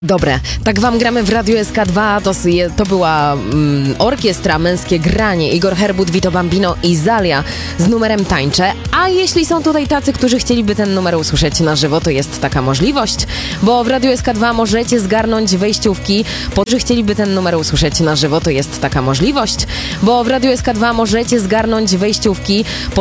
Dobre, tak wam gramy w Radiu SK2, to była orkiestra Męskie Granie, Igor Herbut, Vito Bambino i Zalia z numerem Tańczę, a jeśli są tutaj tacy, którzy chcieliby ten numer usłyszeć na żywo, to jest taka możliwość, bo w Radiu SK2 możecie zgarnąć wejściówki, którzy chcieliby ten numer usłyszeć na żywo, to jest taka możliwość, bo w Radiu SK2 możecie zgarnąć wejściówki